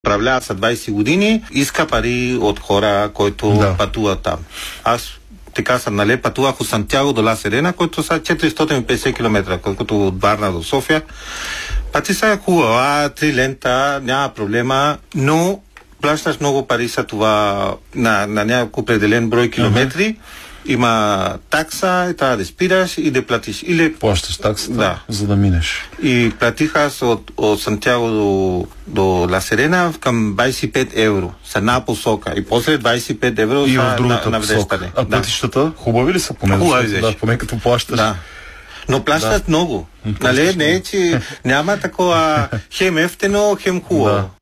управлява са 20 години, иска пари от хора, които пътуват там. Аз така съм, нали, пътувах от Сантяго до Ла Серена, който са 450 км, колкото от Варна до София. Пъти са хубава, 3 лента, няма проблема, но плащаш много пари за това на някакъв определен брой километри. Има такса и трябва да спираш и да платиш. Или плащаш таксата, за да минеш. И платих аз от Сантяго до Ла Серена към 25 евро. Са една посока. И после 25 евро и са в другата посока. А пътищата хубави ли са? Хубави, поне като плащаш. Да. Но плащат много. Нали, не е, че няма такова хем ефтено, хем хубаво.